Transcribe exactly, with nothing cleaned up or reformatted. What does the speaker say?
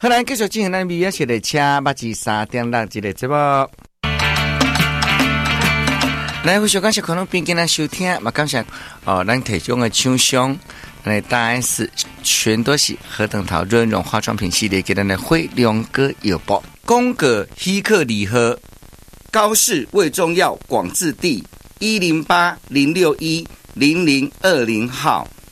好，咱继续进行咱美食的车八至三点六一个节目。来，非常感谢可能并跟咱收听，嘛感谢哦，咱提供的厂商，来答案是全都是何等桃润润化妆品系列给咱的辉亮哥有报，宫格希克礼盒，高市卫中药广治地一零八零六一零零二零号。